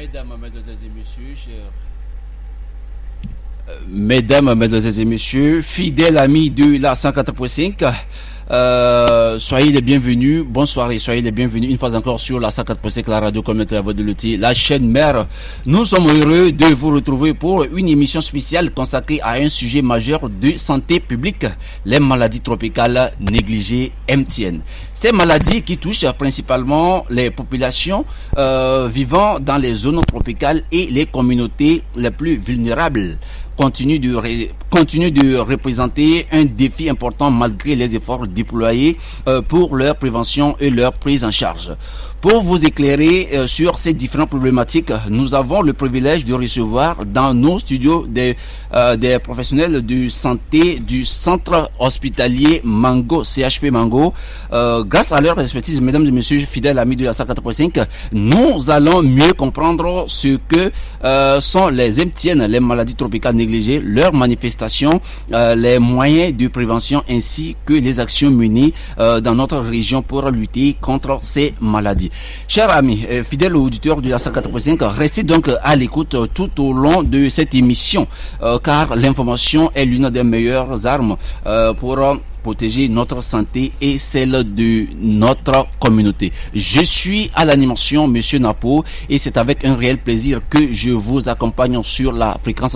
Mesdames, Mesdemoiselles et Messieurs, Mesdames, Mesdemoiselles et Messieurs, fidèles amis de la 104.5, soyez les bienvenus, bonsoir et soyez les bienvenus une fois encore sur la 104.5, la radio communautaire Voix de Loti, la chaîne mère. Nous sommes heureux de vous retrouver pour une émission spéciale consacrée à un sujet majeur de santé publique, les maladies tropicales négligées MTN. Ces maladies qui touchent principalement les populations vivant dans les zones tropicales et les communautés les plus vulnérables continue de représenter un défi important malgré les efforts déployés pour leur prévention et leur prise en charge. Pour vous éclairer sur ces différentes problématiques, nous avons le privilège de recevoir dans nos studios des professionnels de santé du centre hospitalier Mango, CHP Mango. Grâce à leur expertise, mesdames et messieurs, fidèles amis de la 104.5, nous allons mieux comprendre ce que sont les MTN, les maladies tropicales négligées, leurs manifestations, les moyens de prévention ainsi que les actions menées dans notre région pour lutter contre ces maladies. Chers amis, fidèles auditeurs de la 104.5, restez donc à l'écoute tout au long de cette émission, car l'information est l'une des meilleures armes pour protéger notre santé et celle de notre communauté. Je suis à l'animation, Monsieur Napo, et c'est avec un réel plaisir que je vous accompagne sur la fréquence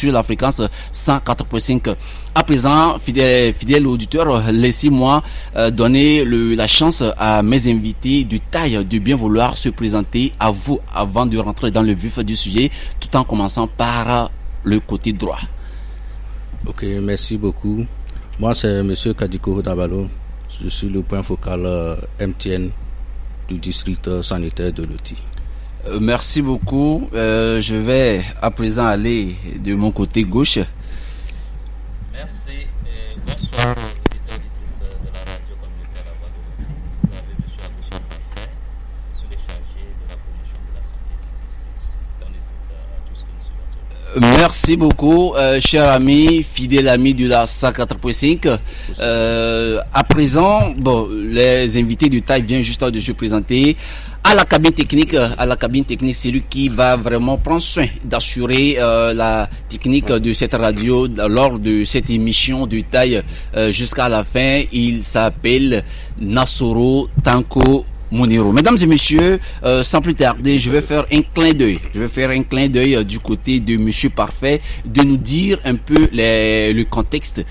104.5. À présent, fidèles auditeurs, laissez-moi donner la chance à mes invités de taille de bien vouloir se présenter à vous avant de rentrer dans le vif du sujet, tout en commençant par le côté droit. Ok, merci beaucoup. Moi, c'est M. Kadiko Dabalo. Je suis le point focal MTN du district sanitaire de Loti. Merci beaucoup. Je vais à présent aller de mon côté gauche. Merci et bonsoir aux auditeurs et auditrices de la radio communautaire La Voix de Loti. Vous avez M. Abouchar Parfait, monsieur le chargé de la promotion de la santé du district. Donnez tout ce que nous souhaitons. Merci beaucoup, chers amis, fidèles amis de la 104.5. À présent, les invités de taille viennent juste de se présenter. À la cabine technique, c'est lui qui va vraiment prendre soin d'assurer la technique de cette radio lors de cette émission de taille jusqu'à la fin. Il s'appelle Nassoro Tanko Monero. Mesdames et messieurs, sans plus tarder, je vais faire un clin d'œil. Du côté de Monsieur Parfait, de nous dire un peu le contexte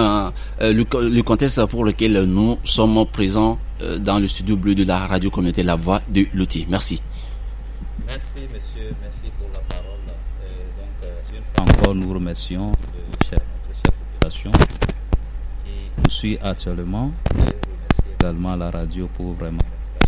le contexte pour lequel nous sommes présents dans le studio bleu de la radio communautaire La Voix de Loti. Merci. Merci monsieur, merci pour la parole. Encore nous remercions notre chère population qui nous suit actuellement et remercie également la radio pour vraiment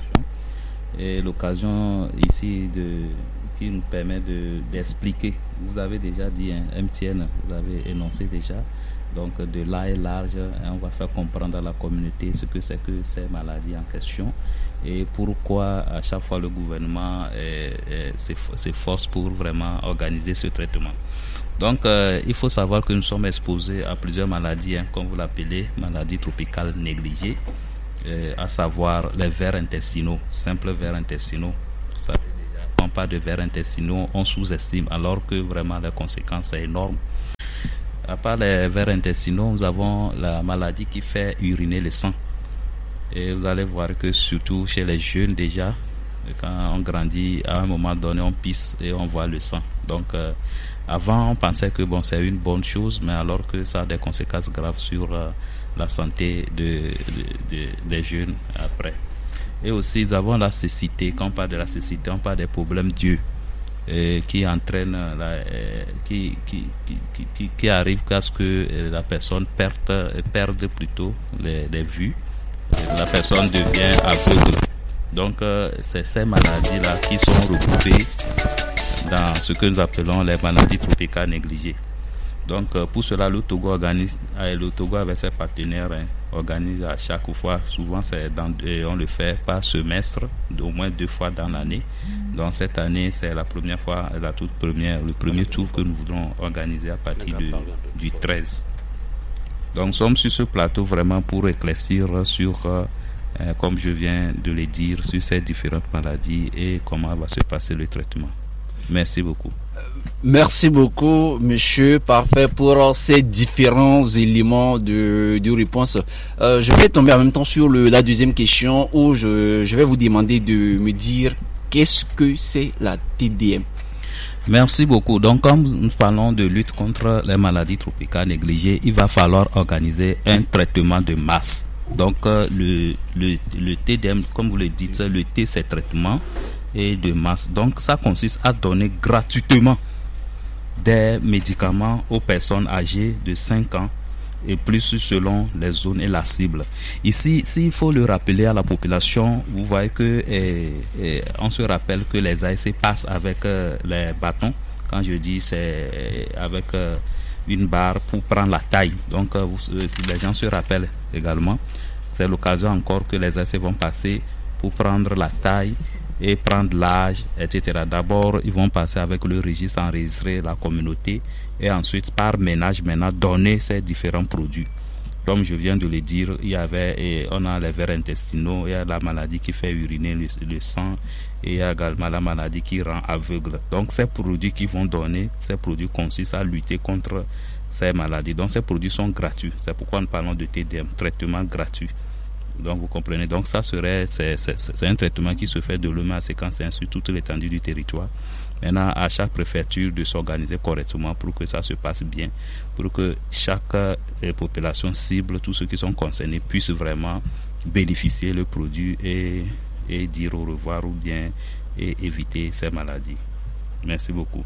et l'occasion ici qui nous permet d'expliquer. Vous avez déjà dit MTN, vous avez énoncé déjà, donc de là est large, on va faire comprendre à la communauté ce que c'est que ces maladies en question et pourquoi à chaque fois le gouvernement s'efforce pour vraiment organiser ce traitement. Donc il faut savoir que nous sommes exposés à plusieurs maladies, comme vous l'appelez, maladies tropicales négligées. À savoir les vers intestinaux, simples vers intestinaux. Vous savez déjà, quand on parle de vers intestinaux, on sous-estime alors que vraiment les conséquences sont énormes. À part les vers intestinaux, nous avons la maladie qui fait uriner le sang. Et vous allez voir que surtout chez les jeunes déjà, quand on grandit, à un moment donné, on pisse et on voit le sang. Donc avant, on pensait que c'est une bonne chose, mais alors que ça a des conséquences graves sur la santé des jeunes après. Et aussi, nous avons la cécité. Quand on parle de la cécité, on parle des problèmes d'yeux qui entraînent, qui arrivent à ce que la personne perde plutôt les vues. La personne devient aveugle. Donc, c'est ces maladies-là qui sont regroupées dans ce que nous appelons les maladies tropicales négligées. Donc pour cela, le Togo avec ses partenaires organise à chaque fois, souvent on le fait par semestre, au moins 2 fois dans l'année. Donc cette année, c'est la première fois, le premier tour que nous voudrons organiser à partir du 13. Donc nous sommes sur ce plateau vraiment pour éclaircir sur, comme je viens de le dire, sur ces différentes maladies et comment va se passer le traitement. Merci beaucoup. Merci beaucoup, monsieur. Parfait pour ces différents éléments de réponse. Je vais tomber en même temps sur la deuxième question où je vais vous demander de me dire qu'est-ce que c'est la TDM. Merci beaucoup. Donc, comme nous parlons de lutte contre les maladies tropicales négligées, il va falloir organiser un traitement de masse. Donc, le TDM, comme vous le dites, le T, c'est traitement et de masse. Donc, ça consiste à donner gratuitement des médicaments aux personnes âgées de 5 ans et plus selon les zones et la cible. Ici, s'il faut le rappeler à la population, vous voyez que on se rappelle que les ASC passent avec les bâtons. Quand je dis, c'est avec une barre pour prendre la taille. Donc, les gens se rappellent également. C'est l'occasion encore que les ASC vont passer pour prendre la taille et prendre l'âge, etc. D'abord, ils vont passer avec le registre, enregistrer la communauté et ensuite, par ménage, maintenant, donner ces différents produits. Comme je viens de le dire, on a les vers intestinaux, il y a la maladie qui fait uriner le sang et il y a également la maladie qui rend aveugle. Donc, ces produits qu'ils vont donner, ces produits consistent à lutter contre ces maladies. Donc, ces produits sont gratuits. C'est pourquoi nous parlons de TDM, traitement gratuit. Donc vous comprenez, donc ça c'est un traitement qui se fait de l'homme à séquence sur toute l'étendue du territoire. Maintenant, à chaque préfecture de s'organiser correctement pour que ça se passe bien, pour que chaque population cible, tous ceux qui sont concernés, puissent vraiment bénéficier le produit et dire au revoir ou bien et éviter ces maladies. Merci beaucoup.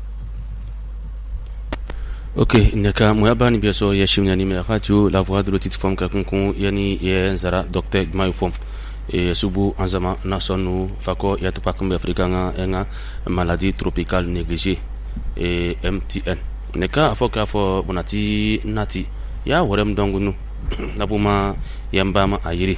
Ok, neka moyabani biaso ya shimnyani me radio la voix de l'autre forme kakunkun yani ya zara docteur Mayfom et subu anzama nasonu fako ya tupakumbe Afrika nga maladie tropicale négligée et MTN neka afoka fo bonati nati ya worem dongunu nabuma yambama ayiri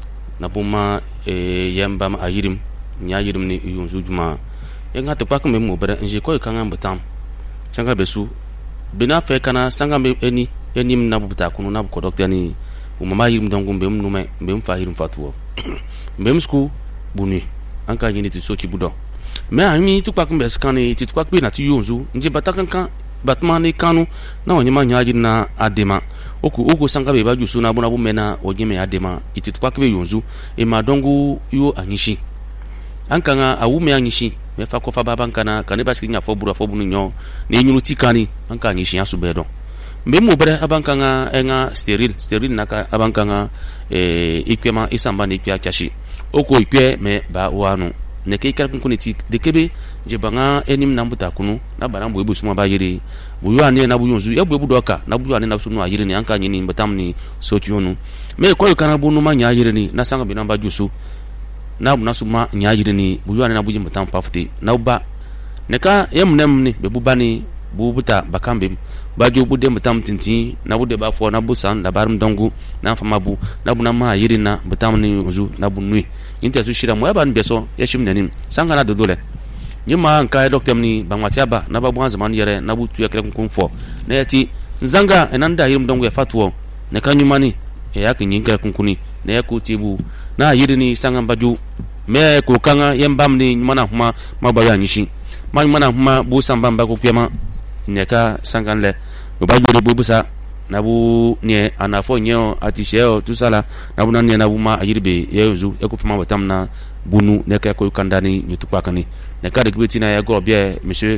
nabuma yambama ayirim nya yirim ni yunzu juma nga tupakumbe mo bere nje ko kanga mbatam sanga besu bina fe kana sanga me eni na buta kunu na ko docteur ni umama yirim dongu mbem nume mbem fa yirim fatuo mbem sku buni anka nyini ti soki budo me ami tu kwa kumbe skani ti kwa na ti yonzu nje batakanka batmani kanu na onyima nyaji na adema oku sanga be baju suna buna bu mena onyime adema iti kwa kbe yonzu e madongu yo anyishi anka nga awume anyishi me fa ko fa babankana kaneba skinya fo bunu nyo ne nyunu tikani anka anyishi asubedo mbe mo bere abankanga enga sterile naka abankanga ikwema isamba ne ikya kyashi oko ikwe me ba wanu ne ke ikar kunkuni ti de kebe je banga enim nambuta kunu na barambo ebu suma ba yiri buyu ane na buyunzu ebu doka na buyu ane na sunu ayiri ni anka nyini mbatam ni sokyonu me ko kana bunu ma nya ayiri ni na sanga binamba jusu na bu nasuma nya ayiri ni buyu ane na buyu mbatam pafti na ba ne ka yemnem ni bebu bani bubuta bakambim bajo bude mbatam tintin na bude ba fo na busan da barum dongu na fama bu na bu na ma ayiri na mbatam ni uzu na bu nui inte su shira mo ya ban beso ya shim nanim sanga na dodole nyima nka docteur ni bangwatiaba na babu zaman yere na butu ya kire kun fo na yati nzanga enanda yirim dongo ya fatuo ne kanyuma ni ya kin yin kire kun kuni ne ya kutibu na yiri ni sanga baju me ko kanga yembam ni mana huma mabaya nyishi mana huma bu sambamba ko pema ne ka sanga le baju de bubusa na bu ne anafo nyo atisheo tusala na bu nan na bu ma ayirbe yezu e ko fama batamna bunu ne ka ko kandani nyutupakani ne ka de gbetina ya go bia monsieur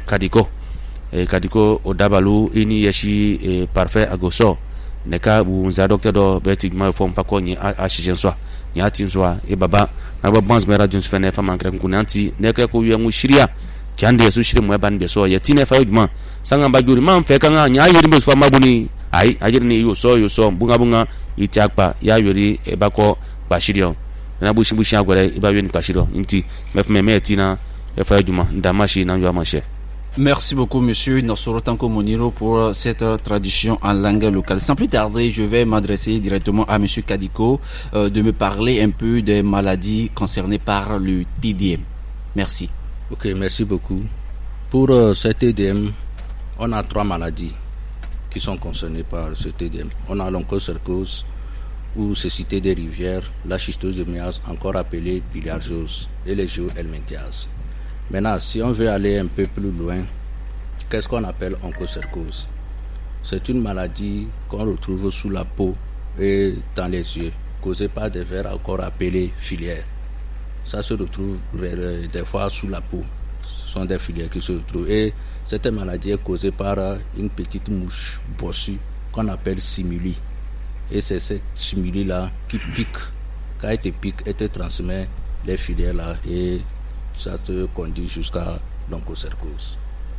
Kadiko odabalu ini yeshi parfait agoso ne ka bu za docteur do betik ma fom pako ni ashijenso ni atinso e baba na ba banz mera jons fene fama nkra kunanti ne ka ko yu shiria kyande su shiri mo ban beso ya tine fa yuma sanga ba juri man fe kan nya yiri be fama buni ai ajiri ni yo so bunga itakpa ya yori e bako ba shirio na bushi agwere iba yoni pashiro nti mefme tina efa juma ndamashi na yo amache. Merci beaucoup monsieur Nasoro Tanko Moniro pour cette tradition en langue locale. Sans plus tarder, je vais m'adresser directement à monsieur Kadiko de me parler un peu des maladies concernées par le TDM. Merci. Ok, merci beaucoup. Pour ce TDM, on a 3 maladies qui sont concernées par ce TDM. On a l'onchocercose, ou cécité des rivières, la schistose de Méas, encore appelée bilharziose, et les géohelminthiases. Maintenant, si on veut aller un peu plus loin, qu'est-ce qu'on appelle onchocercose? C'est une maladie qu'on retrouve sous la peau et dans les yeux, causée par des vers encore appelés filiaires. Ça se retrouve des fois sous la peau. Ce sont des filiaires qui se retrouvent. Et cette maladie est causée par une petite mouche bossue qu'on appelle simuli. Et c'est cette simuli-là qui pique. Quand elle te pique, elle te transmet les filières-là et ça te conduit jusqu'à l'onchocercose.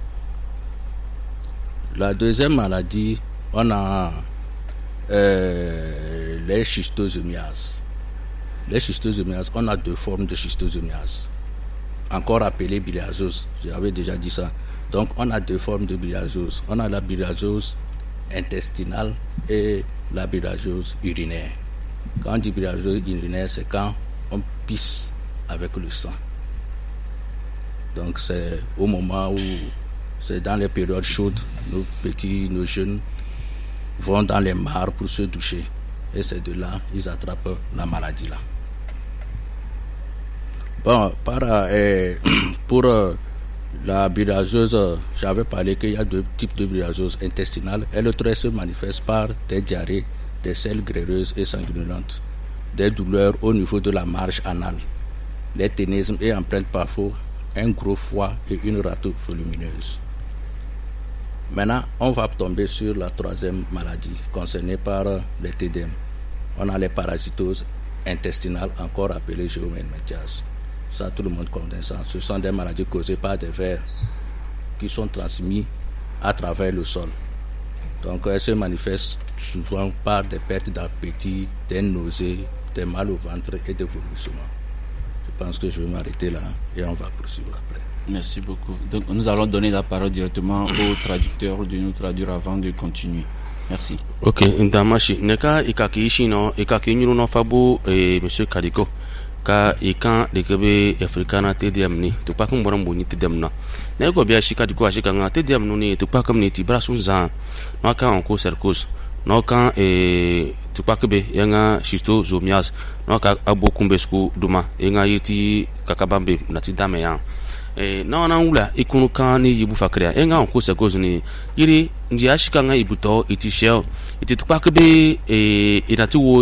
La deuxième maladie, on a les schistosomiases. Les schistosomiases, on a 2 formes de schistosomiases, encore appelées biliarzose. J'avais déjà dit ça. Donc, on a 2 formes de biliarzose. On a la biliarzose intestinale et la biliarzose urinaire. Quand on dit biliarzose urinaire, c'est quand on pisse avec le sang. Donc, c'est au moment où, c'est dans les périodes chaudes, nos jeunes vont dans les mares pour se doucher. Et c'est de là ils attrapent la maladie là. Bon, pour la biliarzose, j'avais parlé qu'il y a 2 types de biliarzose intestinale. Elle se manifeste par des diarrhées, des selles graisseuses et sanguinolentes, des douleurs au niveau de la marge anale, les ténismes et empreintes parfois un gros foie et une rate volumineuse. Maintenant, on va tomber sur la 3e maladie concernée par les TDM. On a les parasitoses intestinales, encore appelées géométhias. Ça, tout le monde connaît ça. Ce sont des maladies causées par des vers qui sont transmis à travers le sol. Donc, elles se manifestent souvent par des pertes d'appétit, des nausées, des mal au ventre et des vomissements. Je pense que je vais m'arrêter là et on va poursuivre après. Merci beaucoup. Donc, nous allons donner la parole directement au traducteur de nous traduire avant de continuer. Merci. Ok, ndamashi neka ikaki ishino ikaki nyuru no fabu monsieur Kadiko ka ikan dekebe africana TDM ni tupakum boram boni TDM na nego bia shika diko ashika nga TDM no ni tupakam ni tibra sunza no ka onchocercose no ka tupakebe yanga schistosomiase no ka abokumbesku duma yanga yiti kakabambe na tidame ya na wula ikunu kan ni yibu fakria enga onchocercose ni yiri nji ashika nga ibuto iti shell iti tupakebe inatiwo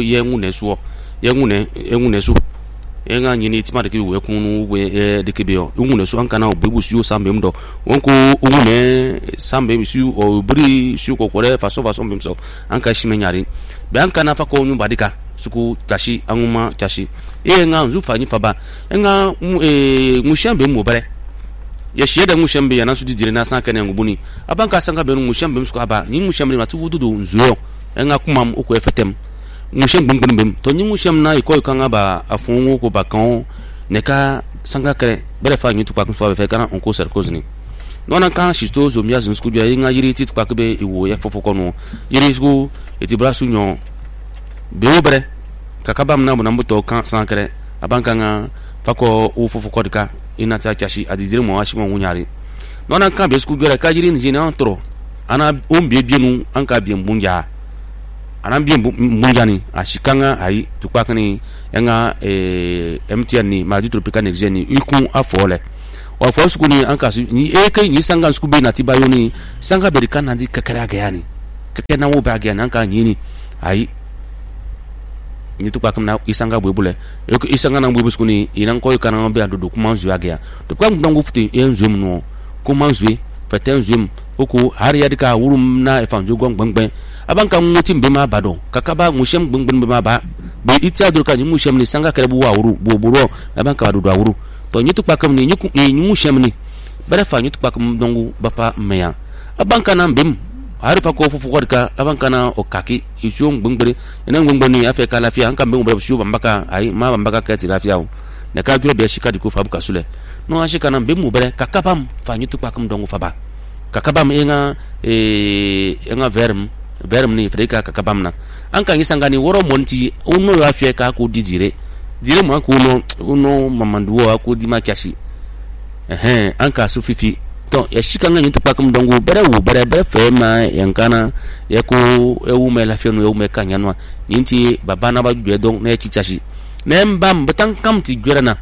yengunesu enga nyini timare ki we kunu we dekebeo ungunesu ankana obebusu sambemdo wonko ungune sambemsu o bri su kokore faso bemso anka shimenyari be ankana fa ko nyumba dika suku tashi anguma tashi enga nzu fanyi faba enga mushambe mobare ya sheda mushambe ya nasu dire na sanka ne ngubuni abanka sanka be mushambe msko aba ni mushambe na tuwu dudu nzuyo enga kumam uko efetem mushem bungbunbem to ni mushem na iko kanga ba afungu ko bakon neka sanga kre bere fa nyitu kwa kunfa be kana onchocercose ni nona kan schistosomiase nsku bia inga yiri tit kwa kebe iwo ya fofoko no yiri sku etibra sunyo be obre kakabam na mbuto kan sankre abanka nga fako u fofoko dika inata chashi adizire mo ashimo wunyari nona kan be sku bia ka yiri ni na antro ana ombe bienu anka bia mbunja anambie mbunjani ashikanga ai tukwakani yanga MTN ni madu tropical nexeni ikun afole wa force kuni ankasu ni kai ni sanga skube na tibayo ni sanga berikana ndi kakara gayani kakena wo bagani anka nyini ai ni tukwakam na isanga bwebule yoko isanga na bwebu skuni inan koy kana be adodo kuma nzu agya tukwam ndongo futi enzwem no kuma nzwe feten zwem oku har yadika wurum na efanjo gongbengbe abanka mutim be ma bado kakaba mushem gbengben be ma ba be itsa durka ni mushem ni sanga kare bu wawuru boburo abanka bado wawuru to nyitu pakam ni nyiku ni mushem ni bare fa nyitu pakam dongu bapa meya abanka na mbem har fa ko fufu kodka abanka na okaki ichong gbengbere ena gbengbeni afeka lafia anka mbem bare shu bambaka ai ma bambaka kati lafia o ne ka gro be shika diko fa buka sule no ashika na mbem bare kakabam fa nyitu pakam dongu fa ba kakabam enga verm ni freka kakabam na anka ngisangani woro monti uno afia ka ko dire mo ko uno mamanduo ko di makiashi anka sufifi to ya shikanga nyitu pakam dongo bere fema yankana yako ewu mela fionu ewu mekanyanwa nyinti babana ba gwe don na chichashi nembam betan kam ti gwerana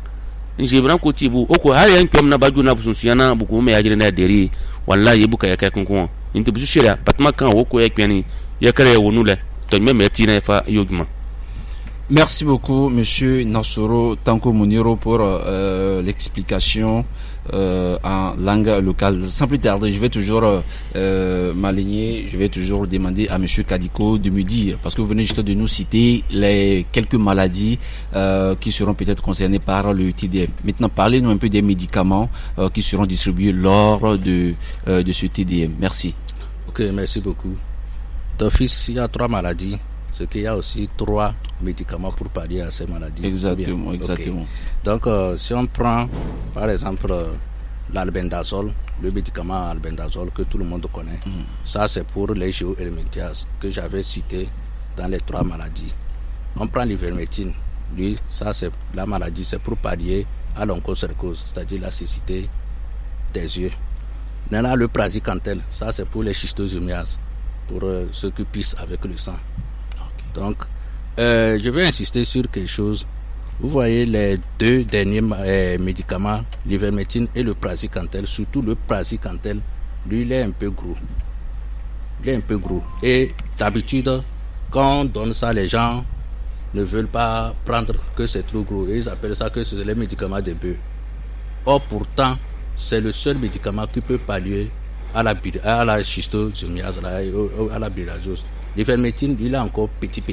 nje bran ko tibu o ko hare en pem na baju na busun suyana bu ko me ajire na deri wallahi bu ka ya ka kun inti busu shira patma kan o ko ya kpeni ya kare wonule to me tina fa yogma. Merci beaucoup, Monsieur Nassoro Tanko Mouniro, pour l'explication en langue locale. Sans plus tarder, je vais toujours m'aligner, je vais toujours demander à Monsieur Kadiko de me dire, parce que vous venez juste de nous citer les quelques maladies qui seront peut-être concernées par le TDM. Maintenant, parlez-nous un peu des médicaments qui seront distribués lors de ce TDM. Merci. Ok, merci beaucoup. D'office, il y a 3 maladies. Ce qu'il y a aussi 3 médicaments pour pallier à ces maladies. Exactement, exactement. Okay. Donc, si on prend, par exemple, l'albendazole, le médicament albendazole que tout le monde connaît, ça c'est pour les géohelminthias que j'avais cité dans les 3 maladies. On prend l'ivermectine, lui, ça c'est la maladie, c'est pour pallier à l'onchocercose, c'est-à-dire la cécité des yeux. Maintenant, le praziquantel, ça c'est pour les schistosomiases, pour ceux qui pissent avec le sang. Donc, je vais insister sur quelque chose. Vous voyez les 2 derniers médicaments, l'ivermectine et le praziquantel, surtout le praziquantel, lui il est un peu gros. Il est un peu gros. Et d'habitude, quand on donne ça, les gens ne veulent pas prendre que c'est trop gros. Et ils appellent ça que c'est les médicaments de bœuf. Or, pourtant, c'est le seul médicament qui peut pallier à la schistosomiase, à la bilharziose. L'ivermectine, il est encore petit.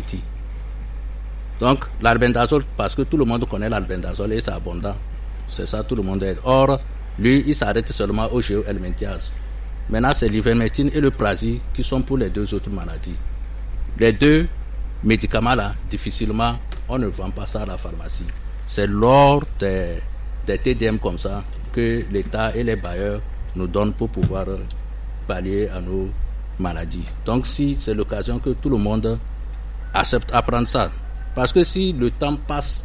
Donc, l'albendazole, parce que tout le monde connaît l'albendazole et c'est abondant. C'est ça, tout le monde aide. Or, lui, il s'arrête seulement aux géohelminthias. Maintenant, c'est l'ivermectine et le prazi qui sont pour les 2 autres maladies. Les 2 médicaments-là, difficilement, on ne vend pas ça à la pharmacie. C'est lors des TDM comme ça que l'État et les bailleurs nous donnent pour pouvoir pallier à nos maladies. Donc si c'est l'occasion que tout le monde accepte à prendre ça, parce que si le temps passe,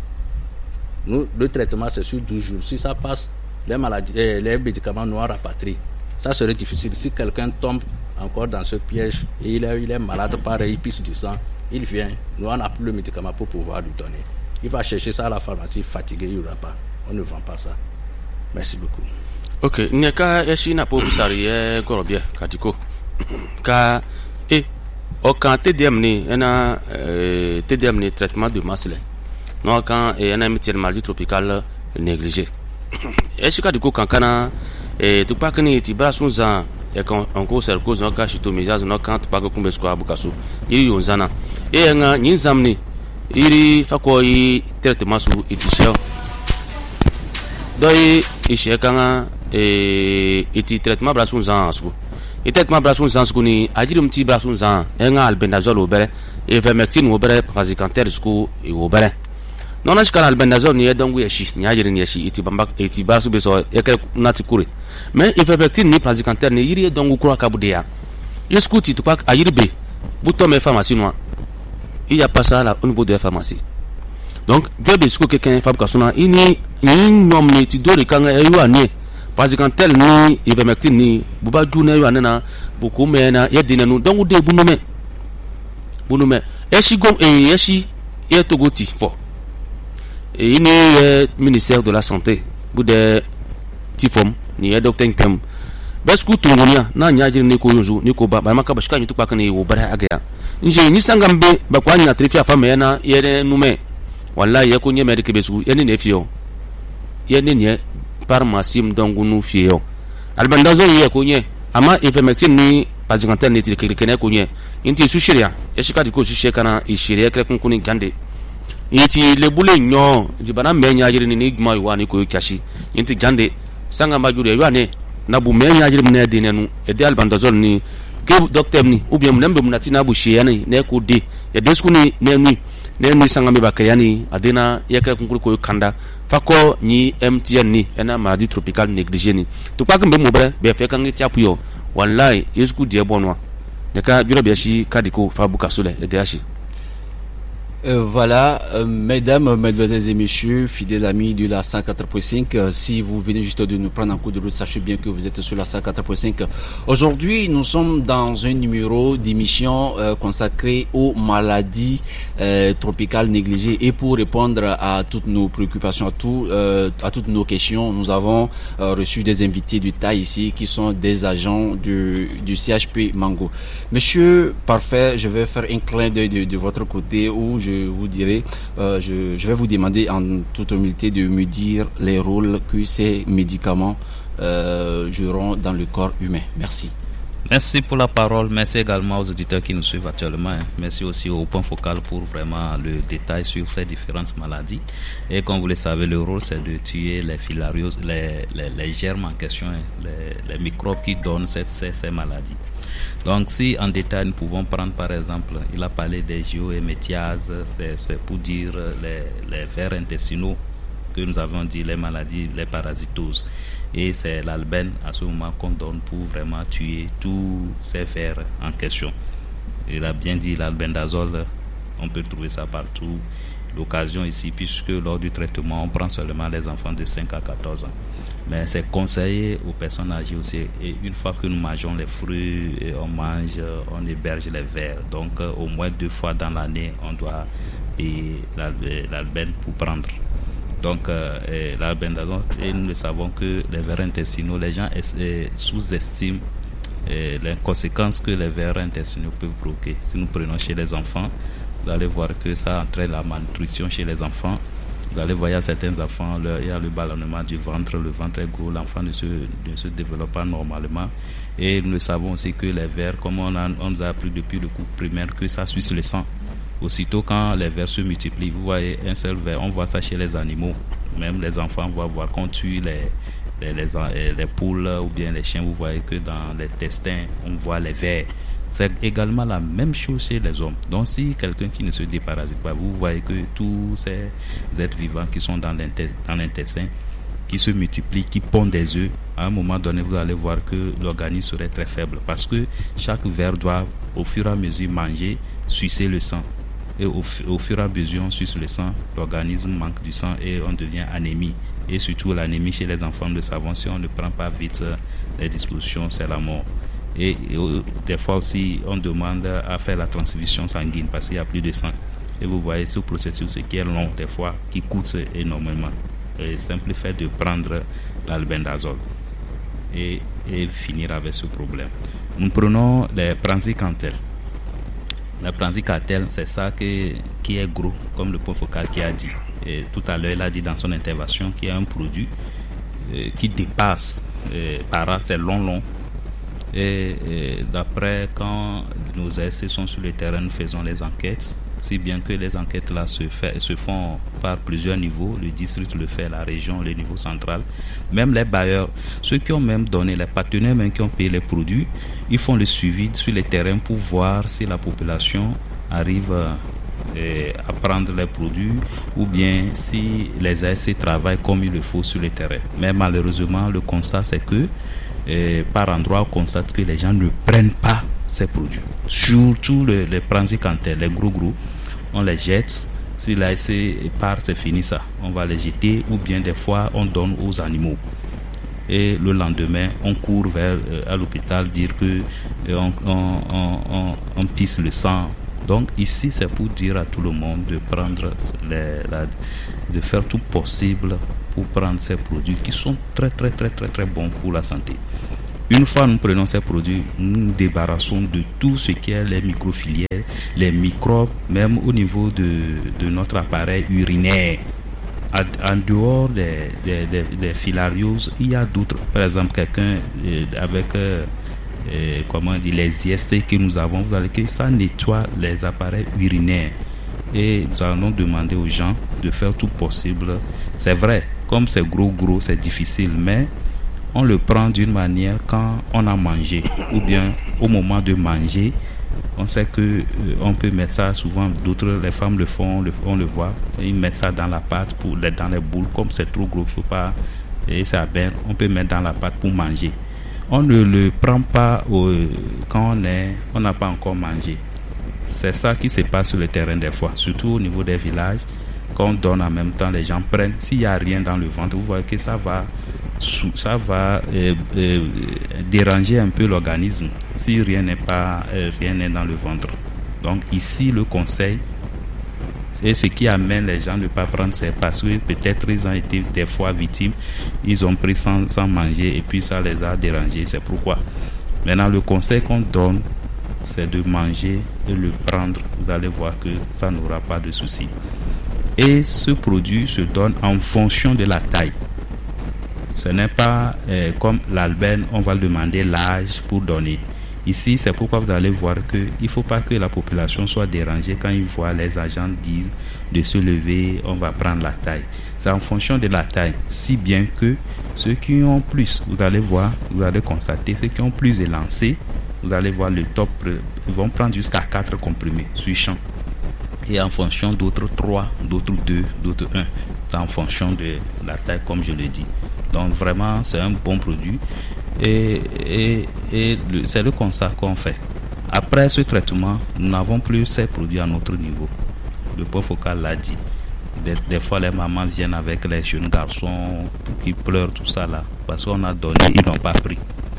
le traitement c'est sur 12 jours, si ça passe, les médicaments nous rapatrient, ça serait difficile. Si quelqu'un tombe encore dans ce piège et il est malade, pareil, il pisse du sang, il vient, nous on n'a plus le médicament pour pouvoir lui donner. Il va chercher ça à la pharmacie, fatigué, il n'y aura pas. On ne vend pas ça. Merci beaucoup. Ok, Nyaka Eshina Pobusari Gorobia Katiko. Ka quand TDM ni TDM ni traitement de masse là. Non quand un maladie tropicale négligée. Eshika diko kankana tu pas que ni tibra sunza et quand on cercose no ka chitomizaz no quand tu pas que kumbesko abukasu. Iri yonzana. Et nga nyinzamni iri fakoi traitement su itishel. Doi ishekanga iti traitement brasun zan asku et traitement brasun zan asku ni ajirum ti brasun zan enga albendazole obere ivermectine obere praziquantel sku obere non ashkala albendazole ni edongu yeshi ni ajirin yeshi iti bamba iti brasu beso eke nati kure mais ivermectine ni praziquantel ni yiri edongu kura kabudia yesku ti tupak ajirbe buto me pharmacie noa il y a pas ça là au niveau de la pharmacie. Donc bien de ce que quelqu'un fabrication ini nom ni ti do le kanga eyu ane parce que tel ni ivermectine ni buba du na yu anena buku mena ye dinenu donc de bunume eshi gom eshi e togoti fo et ini ministère de la santé bude tifom ni docteur Nkem basku tungunia na nyaajiri ni ko yunzu ni ko ba maka bashika ni tukpa kan ni wo bara aga nje ni sangambe ba kwa nya trifia fama yana yere nume wallahi ya kunye medike besu yene ne fio yene ne par masim dongunu fio albendazole ye kunye ama ivermectine ni praziquantel ni tikirikene kunye inti sushiria yeshika diko sushe kana ishiria kre kunkuni gande inti lebule nyo dibana menya jiri ni igma yuani ko kashi inti gande sanga majure yuane na bu menya jiri mne dinenu ede albendazole ni ke docteur ni ou bien mnembe mnatina bu shiani ne ko de ya desku ni ne sanga me bakayani adena yakra kunkuri ko kanda fako ni MTN ni ena maladie tropicale négligée ni to pa kambe mobre be fe kan tiapu yo wallahi yesku die bonwa ne ka jura be shi kadiko fabuka sule de ashi. Voilà, mesdames, mesdemoiselles et messieurs, fidèles amis de la 104.5, si vous venez juste de nous prendre en cours de route, sachez bien que vous êtes sur la 104.5. Aujourd'hui, nous sommes dans un numéro d'émission consacré aux maladies tropicales négligées. Et pour répondre à toutes nos préoccupations, à toutes nos questions, nous avons reçu des invités de taille ici qui sont des agents du CHP Mango. Monsieur Parfait, je vais faire un clin d'œil de votre côté où je vous dirai, je vais vous demander en toute humilité de me dire les rôles que ces médicaments joueront dans le corps humain. Merci. Merci pour la parole. Merci également aux auditeurs qui nous suivent actuellement. Merci aussi au point focal pour vraiment le détail sur ces différentes maladies. Et comme vous le savez, le rôle c'est de tuer les filarioses, les germes en question, les microbes qui donnent ces maladies. Donc si en détail nous pouvons prendre par exemple, il a parlé des géohémétiases, c'est pour dire les vers intestinaux que nous avons dit, les maladies, les parasitoses. Et c'est l'albène à ce moment qu'on donne pour vraiment tuer tous ces vers en question. Il a bien dit l'albendazole, on peut trouver ça partout. L'occasion ici, puisque lors du traitement, on prend seulement les enfants de 5 à 14 ans. Mais c'est conseillé aux personnes âgées aussi. Et une fois que nous mangeons les fruits, on héberge les vers. Donc au moins 2 fois dans l'année, on doit payer l'albène pour prendre. Donc l'albendazole, et nous le savons que les vers intestinaux, les gens sous-estiment les conséquences que les vers intestinaux peuvent provoquer. Si nous prenons chez les enfants, vous allez voir que ça entraîne la malnutrition chez les enfants. Vous allez voir, il y a certains enfants, il y a le ballonnement du ventre, le ventre est gros, l'enfant ne se développe pas normalement. Et nous savons aussi que les vers, comme on nous a appris depuis le cours primaire, que ça suce le sang. Aussitôt quand les vers se multiplient, vous voyez un seul ver, on voit ça chez les animaux. Même les enfants vont voir qu'on tue les poules ou bien les chiens, vous voyez que dans les intestins, on voit les vers. C'est également la même chose chez les hommes. Donc si quelqu'un qui ne se déparasite pas, vous voyez que tous ces êtres vivants qui sont dans l'intestin, qui se multiplient, qui pondent des œufs, à un moment donné, vous allez voir que l'organisme serait très faible. Parce que chaque ver doit, au fur et à mesure, manger, sucer le sang. Et au fur et à mesure, on suce le sang, l'organisme manque du sang et on devient anémie. Et surtout l'anémie chez les enfants, nous le savons, si on ne prend pas vite les dispositions, c'est la mort. Et des fois aussi, on demande à faire la transfusion sanguine parce qu'il n'y a plus de sang. Et vous voyez ce processus qui est long, des fois, qui coûte énormément. Le simple fait de prendre l'albendazole et finir avec ce problème. Nous prenons les praziquantel. La praziquantel, c'est ça qui est gros, comme le point focal qui a dit. Et tout à l'heure, il a dit dans son intervention qu'il y a un produit qui dépasse, c'est long. Et d'après, quand nos ASC sont sur le terrain, nous faisons les enquêtes, si bien que les enquêtes là se font par plusieurs niveaux. Le district le fait, la région, le niveau central. Même les bailleurs, ceux qui ont même donné, les partenaires même qui ont payé les produits, ils font le suivi sur le terrain pour voir si la population arrive à prendre les produits ou bien si les ASC travaillent comme il le faut sur le terrain. Mais malheureusement, le constat c'est que par endroit, on constate que les gens ne prennent pas ces produits. Surtout les praziquantel, les gros, on les jette. Si l'ASC part, c'est fini ça. On va les jeter ou bien des fois, on donne aux animaux. Et le lendemain, on court à l'hôpital dire que on pisse le sang. Donc ici, c'est pour dire à tout le monde de prendre de faire tout possible pour prendre ces produits qui sont très bons pour la santé. Une fois nous prenons ces produits, nous nous débarrassons de tout ce qui est les microfilières, les microbes, même au niveau de notre appareil urinaire. En dehors des filarioses, il y a d'autres. Par exemple, quelqu'un avec les IST que nous avons, vous allez que ça nettoie les appareils urinaires. Et nous allons demander aux gens de faire tout possible. C'est vrai, comme c'est gros, c'est difficile, mais on le prend d'une manière quand on a mangé ou bien au moment de manger. On sait que on peut mettre ça, souvent d'autres, les femmes le font, on le voit, ils mettent ça dans la pâte, dans les boules, comme c'est trop gros, faut pas, et ça bien, on peut mettre dans la pâte pour manger. On ne le prend pas quand on n'a pas encore mangé. C'est ça qui se passe sur le terrain des fois, surtout au niveau des villages. Quand on donne en même temps, les gens prennent. S'il n'y a rien dans le ventre, vous voyez que ça va déranger un peu l'organisme si rien n'est dans le ventre. Donc ici, le conseil, et ce qui amène les gens à ne pas prendre, c'est parce que peut-être ils ont été des fois victimes, ils ont pris sans manger et puis ça les a dérangés. C'est pourquoi. Maintenant, le conseil qu'on donne, c'est de manger et le prendre. Vous allez voir que ça n'aura pas de souci. Et ce produit se donne en fonction de la taille. Ce n'est pas comme l'albène, on va demander l'âge pour donner. Ici, c'est pourquoi vous allez voir qu'il ne faut pas que la population soit dérangée quand ils voient les agents dire de se lever, on va prendre la taille. C'est en fonction de la taille. Si bien que ceux qui ont plus, vous allez voir, vous allez constater, ceux qui ont plus élancé, vous allez voir le top, ils vont prendre jusqu'à 4 comprimés switchant. Et en fonction d'autres 3, d'autres 2, d'autres 1. C'est en fonction de la taille, comme je l'ai dit. Donc vraiment, c'est un bon produit. Et c'est le constat qu'on fait. Après ce traitement, nous n'avons plus ces produits à notre niveau. Le point focal l'a dit. Des fois, les mamans viennent avec les jeunes garçons qui pleurent, tout ça là. Parce qu'on a donné, ils n'ont pas pris.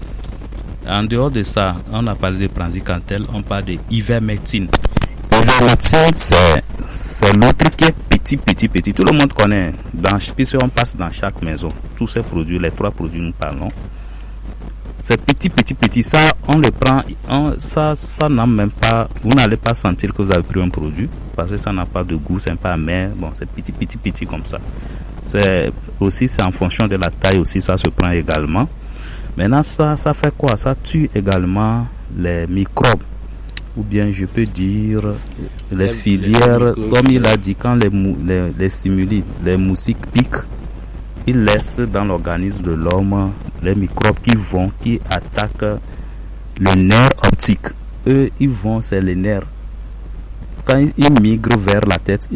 En dehors de ça, on a parlé de Praziquantel, on parle de ivermectine. Ivermectine, c'est l'autre qui est petit. Tout le monde connaît. Puisque on passe dans chaque maison. Tous ces produits, les 3 produits nous parlons. C'est petit. Ça, on le prend. Ça n'a même pas. Vous n'allez pas sentir que vous avez pris un produit. Parce que ça n'a pas de goût, c'est pas amer. Bon, c'est petit comme ça. C'est en fonction de la taille aussi, ça se prend également. Maintenant, ça fait quoi? Ça tue également les microbes. Ou bien je peux dire les filières, comme il a dit, quand les stimuli, les moustiques piquent, ils laissent dans l'organisme de l'homme les microbes qui attaquent le nerf optique. Eux, c'est les nerfs. Quand ils migrent vers la tête,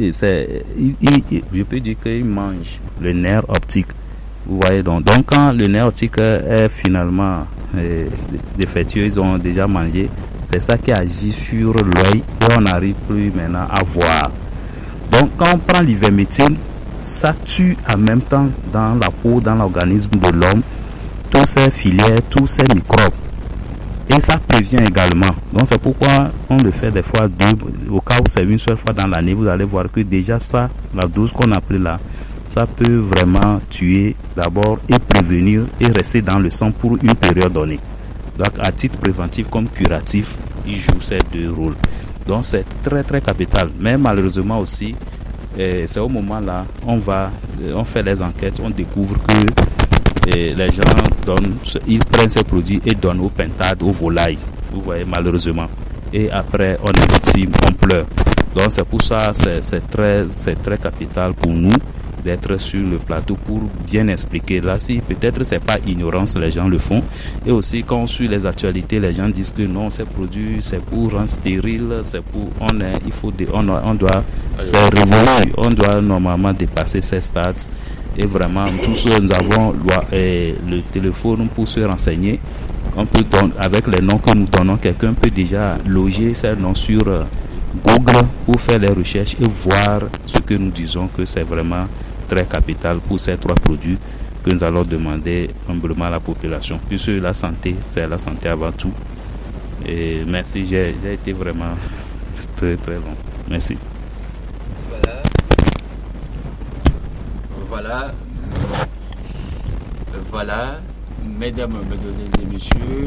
je peux dire qu'ils mangent le nerf optique. Vous voyez donc quand le nerf optique est finalement défectueux, ils ont déjà mangé. C'est ça qui agit sur l'œil et on n'arrive plus maintenant à voir. Donc quand on prend l'ivermectine, ça tue en même temps dans la peau, dans l'organisme de l'homme, tous ces filières, tous ces microbes. Et ça prévient également. Donc c'est pourquoi on le fait des fois 2. Au cas où c'est une seule fois dans l'année, vous allez voir que déjà ça, la dose qu'on a pris là, ça peut vraiment tuer d'abord et prévenir et rester dans le sang pour une période donnée. Donc à titre préventif comme curatif, il joue ces 2 rôles. Donc c'est très capital. Mais malheureusement aussi, c'est au moment là, on fait les enquêtes, on découvre que les gens ils prennent ces produits et donnent aux pintades, aux volailles. Vous voyez, malheureusement. Et après, on est victime, on pleure. Donc c'est pour ça, c'est très capital pour nous d'être sur le plateau pour bien expliquer. Là, si peut-être c'est pas ignorance, les gens le font. Et aussi quand on suit les actualités, les gens disent que non, ces produits c'est pour rendre stérile, c'est pour on doit c'est révolu, on doit normalement dépasser ces stades. Et vraiment, tous nous avons le téléphone pour se renseigner. On peut avec les noms que nous donnons, quelqu'un peut déjà loger ces noms sur Google pour faire les recherches et voir ce que nous disons que c'est vraiment très capital pour ces 3 produits que nous allons demander humblement à la population. Puisque la santé, c'est la santé avant tout. Et merci, j'ai été vraiment très long. Merci. Voilà, mesdames, mesdemoiselles et messieurs.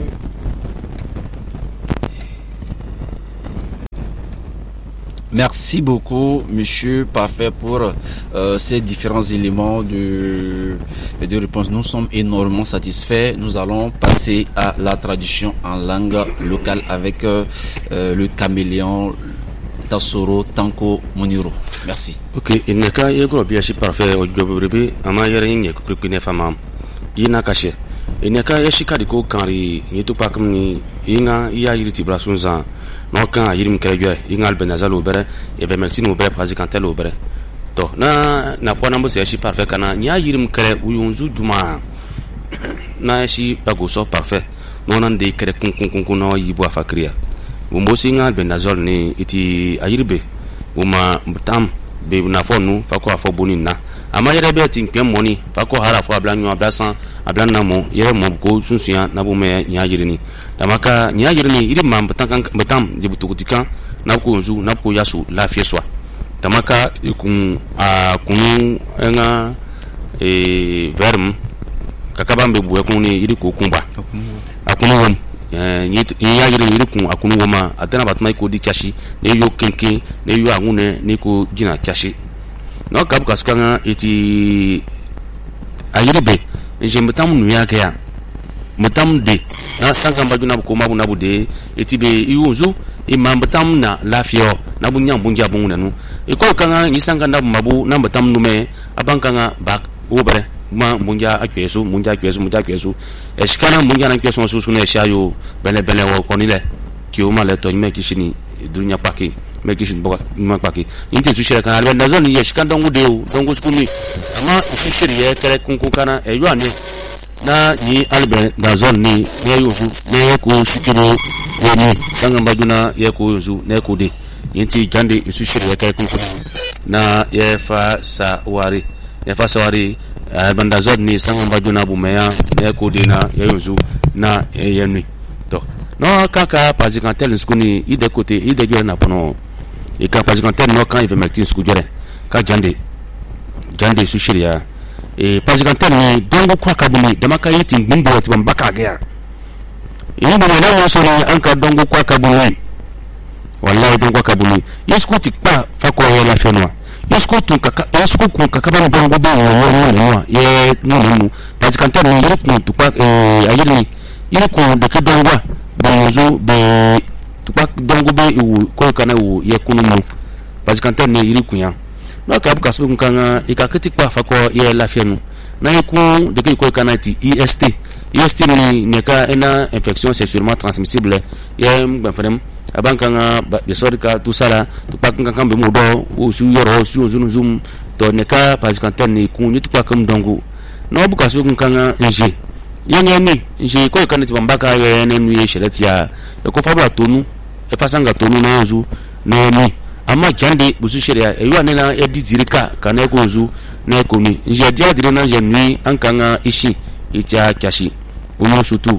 Merci beaucoup, monsieur Parfait, pour ces différents éléments de réponse. Nous sommes énormément satisfaits. Nous allons passer à la traduction en langue locale avec le caméléon Tassoro Tanko Moniro. Merci. Ok, ineka yego biashi Parfait ojobrebe ama yere nye kukripine famam. Ina kashe. Ineka yashika diko kanri yetu pakmni inga ya yiri tibrasunza. Non quand yirim kéré ingal benazal obere ivermectine obere Praziquantel obere to na pona mbo se Parfait kana nya yirim kéré uyunzu duma na shi bago so Parfait non nan de kéré kun no yibo afakria umbosi nga albendazole ni iti ayirbe uma mtam be na fonu fako afo bonina ama yere be tin pem moni fako hala fo ablanyo ablasan ablan namo yere mo ko sunsuya na bu me nyajirini damaka nyajirini iri mam batam de butukutika na ko nzu na ko yasu la fieswa damaka ikun a kunu nga verm kakabambe buwe kuni iri ko kumba akunu wam nyajirini iri kun akunu wama atana batma ko di kashi ne yo kenke ne yo angune ne ko gina kashi no kabu kasukanga iti ayirebe nje mutamu nuyake ya mutamu de na sanga mbajuna ko mabu nabu de iti be iuzu imam mutamu na lafio nabu nyambunja bungu nu iko kanga nyisanga nabu mabu na mutamu nume abankanga bak obre ma munja akwesu eshikana munja na kwesu susu na eshayo bele wo konile kioma le to nyime kishini dunya paki mekishin boka mapaki inte sushira kana albendazole ni yeshika dongu deu dongu skumi ama sushiri ye kere kunkukana eywane na ni albendazole ni yeyofu ne ko shikiro yoni tanga mbajuna ye ko yuzu ne ko de inte gande sushiri ye kere kunkukana na yefa sawari albendazole ni sanga mbajuna bumeya ne ko de na yeyozu na yenui to no kaka pazikantel skuni ide kote ide gwe na pono e ka pazikantel no kan ivermectin skujore ka gande sushiria e pazikantel ni dongo kwa kabuni de maka yiti ngumbo ti bambaka ga e mo na wo so ni anka dongo kwa kabuni wallahi dongo kabuni yesko ti pa fako la fenwa yesko kun kaka ba dongo ba wo ye no pazikantel ni yiti tu pa ayini yiri ko de ke dongo bonzo be tupak dongo be u ko kana u ye kunumu parce que antenne iri kunya no ka buka so kanga ikakiti kwa fako ye lafienu na yiku de ko kana ti IST ni neka ena infection sexuellement transmissible ye mbanfrem abankanga be sorika tout ça là tupak kanga be modo o su yoro su zoom to neka parce que antenne ku ni tupak kam dongo no buka so kanga nje yanyami nje ko kana tibambaka ye nenu ye sheletia e ko fabula tonu e fasanga tonu na nzu na ni ama jande busu sheria e yo anena e dizirika kana ko nzu na ko ni nje dia dire na je nui ankanga ishi itia kashi umu sutu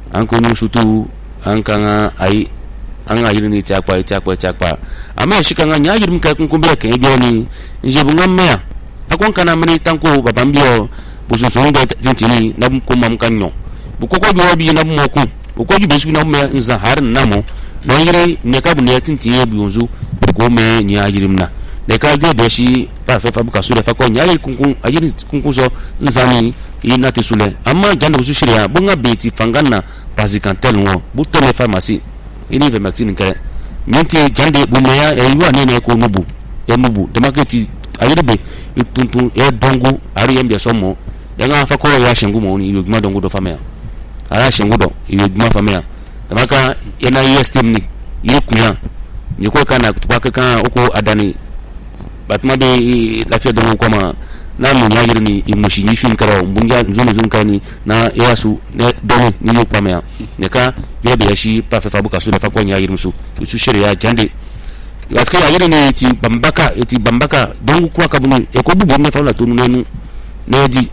ankanga ai anga yiri ni tia kwa ama shikanga nya yiri mka kunkumbira ke joni nje bungamya akon kana mani tanko babambio busu songa tintini na ko mam kanyo bukoko bi na moku bukoju besu na me nzahar namo na yire ne ka bu ne tintini biyunzu ko me nya yirimna de ka go de shi pa fa buka sule fa ko nya yiri kunkun ayiri kunkun so nzani ina tesule amma janda busu shiria bunga beti fangana pazikantel wo butone pharmacie ini ve maxine ka nyenti jande bu meya e yuwa ne ko nubu de maketi ayirbe ituntu e dongu ari yambia somo yanga fa ko ya shengu mo ni yugma dongu do famea ara shengu do yugma famea tamaka yana yestem ni yekunya nyiko kana kutupaka kan uko adani batma be lafiya dongu koma na mu nyagir ni imushi ni fin karaw bunja zum kani na yasu ne dongu ni yo famea ne ka yebe yashi pa fa buka su da fa ko nyagir musu su shirya jande yaska ya yire ni ti bambaka dongu kwa kabunu e ko bubu ne fa la tonu nenu nedi.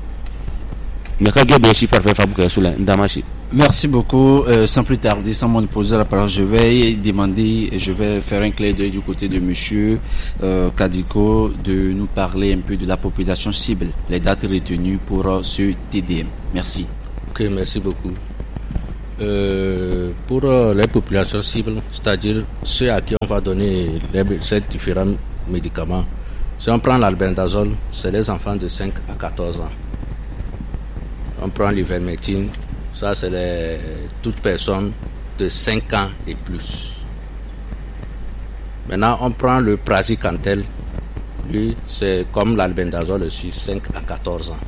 Merci beaucoup. Sans plus tarder, sans me poser la parole, je vais faire un clin d'œil du côté de monsieur Kadiko de nous parler un peu de la population cible, les dates retenues pour ce TDM. Merci. Ok, merci beaucoup. Pour les populations cibles, c'est-à-dire ceux à qui on va donner ces différents médicaments, si on prend l'albendazole, c'est les enfants de 5 à 14 ans. On prend l'ivermectine, ça c'est toute personne de 5 ans et plus. Maintenant, on prend le praziquantel, lui c'est comme l'albendazole aussi, 5 à 14 ans.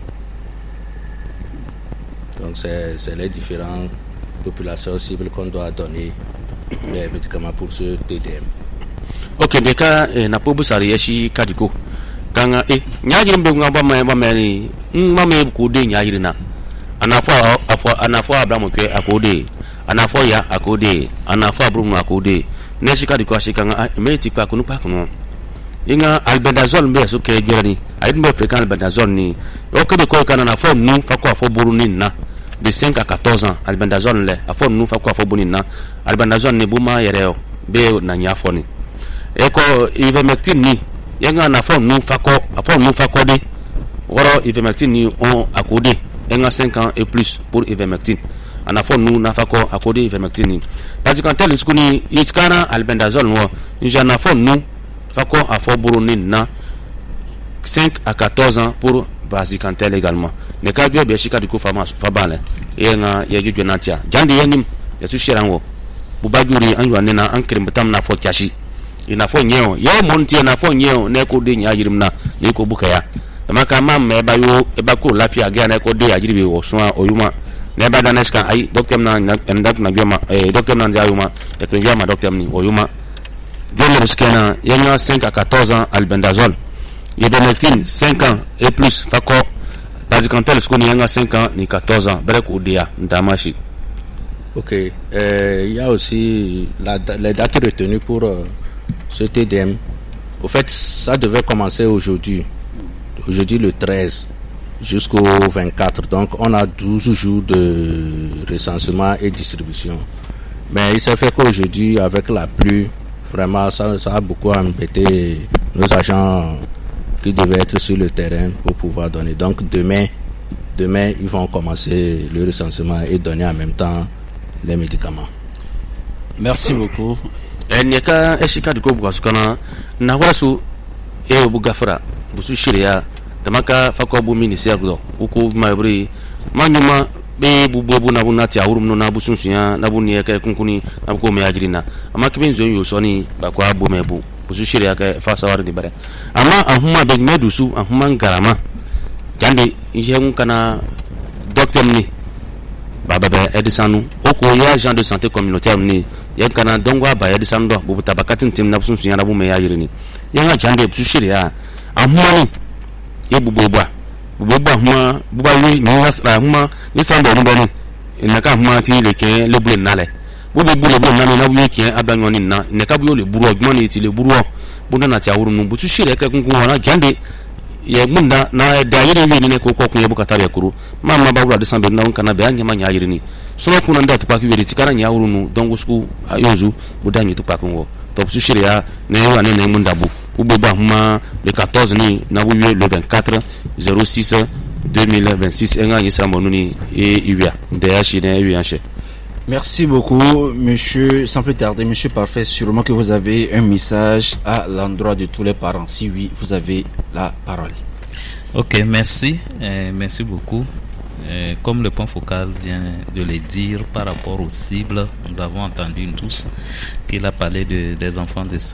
Donc c'est les différentes populations cibles qu'on doit donner les médicaments pour ce TDM. Ok, deka na pobu sari yeshi kadiko kanga nyajirim be ngamba ma me ko de nyajirina anafo abramu ke akode anafo ya akode anafo abrum akode ne shika di kwa shika nga me ti kwa kunu pa kunu inga albendazole mbe so ke jori ayi mbe fréquent albendazole ni o ke de ko kana na fo nu fa ko afo buru ni na de 5 à 14 ans albendazole le afo nu fa ko afo buru ni na albendazole ni buma yereo be na nya fo ni e ko ivermectin ni yenga na fo nu fa ko de woro ivermectin ni on akode enga 5 ans et plus pour ivermectin ana fo nu na fa ko akode ivermectin ni parce que quand tel skuni iskana albendazole no njana fo nu Fako a fort bourroné na 5 à 14 ans pour Basicantel également. Ne cas du Béchika du Koufama Fabale et un Yagu Natia. Jandi Yanim, Yasu Shirango, Bubaguri, Anjuanena, Ankrimtam na fo Kashi. Il n'a fo nyeo, Yo Monti na fo nyeo, Neko de Yajirimna, Neko Bukaya. Makama Mebayo, Ebako, Lafia, Ganeko de Ajiri, or Soin, Oyuma. Neba Daneska, I, Doctor Nan, and Dak Nagyama, Doctor Nanjayuma, Ekriyama, Doctor Ni, Oyuma. Skena, il y a 5 à 14 ans albendazole. Ivermectin 5 ans et plus. Fako, parce que quand il y a 5 ans ni 14 ans, brek ou dia, ndamashi. Ok, il y a aussi les dates retenues pour ce TDM. Au fait, ça devait commencer aujourd'hui le 13 jusqu'au 24. Donc, on a 12 jours de recensement et distribution. Mais il s'est fait qu'aujourd'hui, avec la pluie, vraiment, ça a beaucoup embêté nos agents qui devaient être sur le terrain pour pouvoir donner. Donc demain, ils vont commencer le recensement et donner en même temps les médicaments. Merci beaucoup. Nyaka eshika diko bukasukana na wasu bugafra busu shiria tamaka fako bu ministère do uku mabri manyuma be bubu na bunati awurum no na busunsuya na bunye ka kunkuni na ko me ajirina ama kibenzo yo soni ba kwa bu mebu busu shiria ka fa sawar di bare ama ahuma be medusu ahuma ngarama jande inje kana docteur ni baba be edisanu oko ya agent de santé communautaire ni ya kana dongwa ba edisanu do bu tabakatin tim na busunsuya na bu me ajirini ya jande busu shiria ahuma ni ye bububa huma bubalu ni wasra huma ni sambo ni bani inaka huma ti le ke le bule nale bubu le bule nale na buye ke abanyo ni na ne ka buyo le buru ogmani ti le buru bunda na ti awuru nu butu shire ka kunku wana gande ye munda na da yire yini ne ko kun ye bukata be kuru mama ba bula de sambe na kana be anya manya yire ni so ko na nda to pa ki wele ti kana nya awuru nu dongo sku ayozu budanyi to pa kunwo to butu shire ya ne wa ne munda bu Oubeba Huma le 14 ni Nabouye le 24 06 2026 Enga Yisra Monouni et Uya Ndeyachine Uyanche. Merci beaucoup, monsieur. Sans plus tarder, monsieur Parfait, sûrement que vous avez un message à l'endroit de tous les parents. Si oui, vous avez la parole. Ok, merci. Merci beaucoup. Comme le point focal vient de le dire par rapport aux cibles, nous avons entendu tous qu'il a parlé des enfants de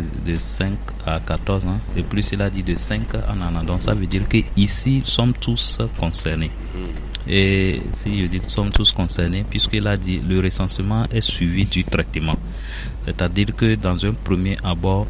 5 à 14 ans et plus il a dit de 5 ans. Donc ça veut dire qu'ici, nous sommes tous concernés. Et si je dis nous sommes tous concernés, puisqu'il a dit le recensement est suivi du traitement. C'est-à-dire que dans un premier abord,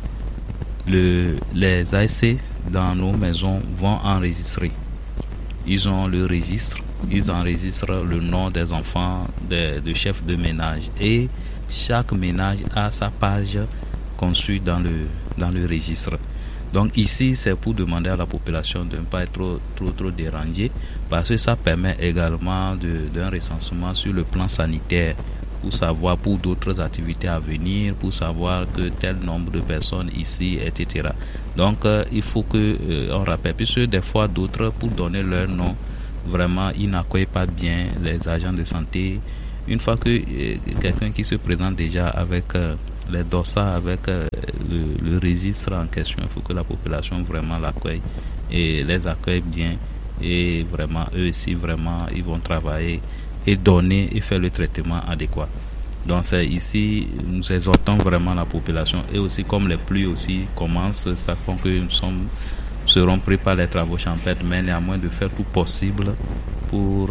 les ASC dans nos maisons vont enregistrer. Ils ont le registre, ils enregistrent le nom des enfants, de chefs de ménage. Et chaque ménage a sa page conçue dans le registre. Donc ici, c'est pour demander à la population de ne pas être trop dérangée, parce que ça permet également d'un recensement sur le plan sanitaire, pour savoir pour d'autres activités à venir, pour savoir que tel nombre de personnes ici, etc. Donc il faut que on rappelle, puisque des fois d'autres, pour donner leur nom, vraiment ils n'accueillent pas bien les agents de santé. Une fois que quelqu'un qui se présente déjà avec les dossards, avec le registre en question, il faut que la population vraiment l'accueille et les accueille bien, et vraiment eux aussi vraiment ils vont travailler et donner et faire le traitement adéquat. Donc c'est ici, nous exhortons vraiment la population, et aussi comme les pluies aussi commencent, ça fait que nous serons pris par les travaux champêtres, mais néanmoins de faire tout possible pour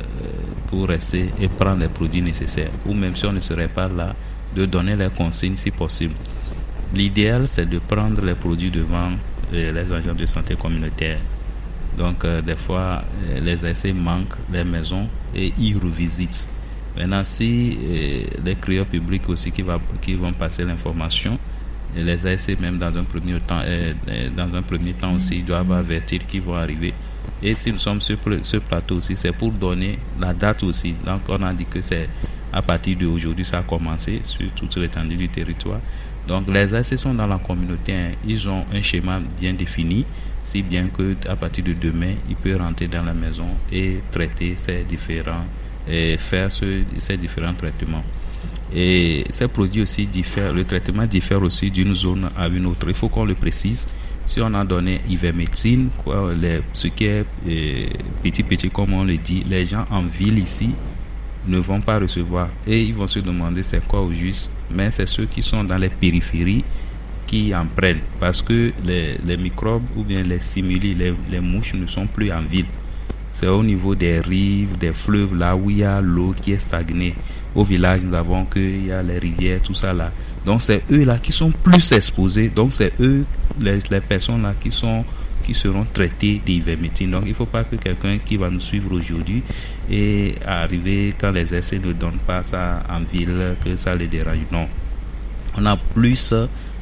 rester et prendre les produits nécessaires, ou même si on ne serait pas là, de donner les consignes si possible. L'idéal, c'est de prendre les produits devant les agents de santé communautaire. Donc des fois les ASC manquent les maisons et ils revisitent. Maintenant, si les crieurs publics aussi qui vont passer l'information, et les ASC même dans un premier temps aussi doivent avertir qu'ils vont arriver. Et si nous sommes sur ce plateau aussi, c'est pour donner la date aussi. Donc on a dit que c'est à partir d'aujourd'hui ça a commencé sur toute l'étendue du territoire. Donc les ASC sont dans la communauté, hein. Ils ont un schéma bien défini, si bien que à partir de demain, ils peuvent rentrer dans la maison et traiter ces différents traitements. Et ces produits aussi diffèrent, le traitement diffère aussi d'une zone à une autre. Il faut qu'on le précise. Si on a donné ivermectine, ce qui est petit comme on le dit, les gens en ville ici ne vont pas recevoir. Et ils vont se demander c'est quoi au juste. Mais c'est ceux qui sont dans les périphéries qui en prennent. Parce que les microbes ou bien les simili, les mouches ne sont plus en ville. C'est au niveau des rives, des fleuves, là où il y a l'eau qui est stagnée. Au village, nous avons qu'il y a les rivières, tout ça là. Donc c'est eux là qui sont plus exposés. Donc c'est eux, les personnes là qui seront traitées d'ivermectine. Donc il ne faut pas que quelqu'un qui va nous suivre aujourd'hui et arriver quand les essais ne donnent pas ça en ville, que ça les dérange. Non. On a plus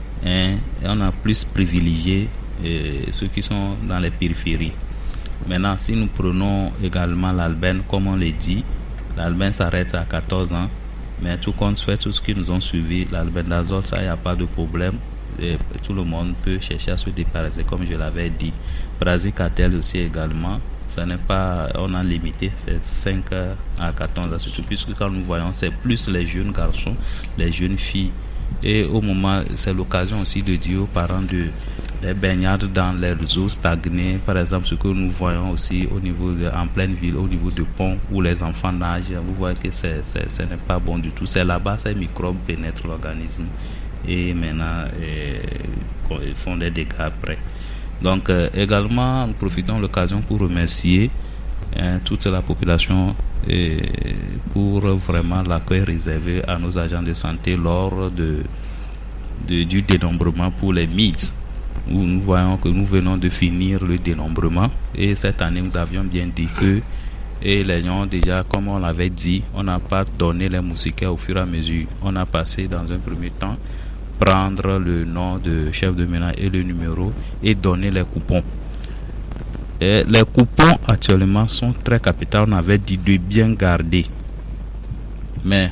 privilégié ceux qui sont dans les périphéries. Maintenant, si nous prenons également l'albène, comme on l'a dit, l'albène s'arrête à 14 ans, mais tout compte fait, tout ce qui nous ont suivi, l'albendazole, ça, il n'y a pas de problème. Et tout le monde peut chercher à se déparasiter, comme je l'avais dit. Praziquantel aussi également, ça n'est pas, on a limité, c'est 5 à 14 ans, surtout puisque quand nous voyons, c'est plus les jeunes garçons, les jeunes filles. Et au moment, c'est l'occasion aussi de dire aux parents les baignades dans les eaux stagnées, par exemple, ce que nous voyons aussi au niveau en pleine ville, au niveau de ponts où les enfants nagent, vous voyez que ce n'est pas bon du tout. C'est là-bas, ces microbes pénètrent l'organisme et maintenant ils font des dégâts après. Donc également, nous profitons de l'occasion pour remercier toute la population pour vraiment l'accueil réservé à nos agents de santé lors du dénombrement pour les MIDS, où nous voyons que nous venons de finir le dénombrement et cette année nous avions bien dit que les gens déjà, comme on l'avait dit, on n'a pas donné les moustiquaires au fur et à mesure. On a passé dans un premier temps prendre le nom de chef de ménage et le numéro et donner les coupons. Et les coupons actuellement sont très capitaux. On avait dit de bien garder, mais